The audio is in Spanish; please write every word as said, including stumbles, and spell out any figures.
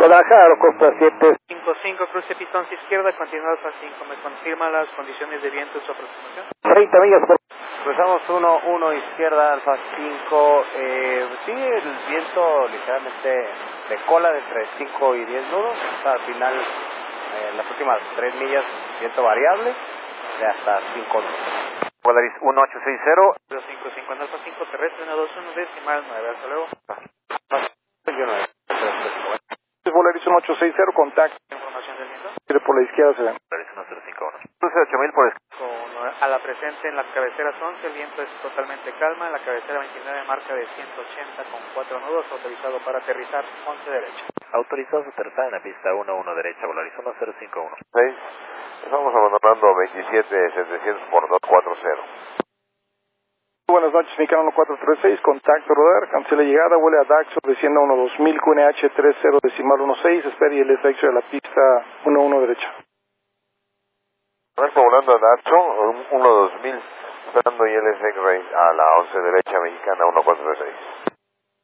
Guadalajara, Aerocosta siete. cinco cinco, cruce pistón izquierda, continúa Alfa cinco. ¿Me confirma las condiciones de viento y su aproximación? treinta millas por... Cruzamos uno uno izquierda, Alfa cinco. Eh, sí, el viento ligeramente de cola de entre cinco y diez nudos. Hasta al final, eh, las últimas tres millas, viento variable de hasta cinco nudos. Polaris uno ocho seis cero. cero cinco cinco, en Alfa cinco terrestre, uno dos uno, decimal nueve. Hasta luego. Polaris uno ocho seis cero, contacto. Información del viento. Por la izquierda se ven. Polaris uno cero cinco uno. Cruce ocho mil por escala. Con, a la presente en las cabeceras once, el viento es totalmente calma. En la cabecera veintinueve, marca de ciento ochenta con cuatro nudos, autorizado para aterrizar once derecha. Autorizado a aterrizar en la pista uno uno derecha, Polaris uno cero cinco uno. seis. Estamos abandonando veintisiete setecientos por dos cuatro cero. Buenas noches, mexicano uno cuatro tres seis, contacto rodar, cancela llegada, vuele a Daxo, descienda uno dos mil, Q N H tres cero decimal uno seis, espere y el efecto de la pista uno uno derecha. Estamos volando a Dacho, uno dos mil, esperando I L S a la once derecha, mexicana uno cuatro tres seis.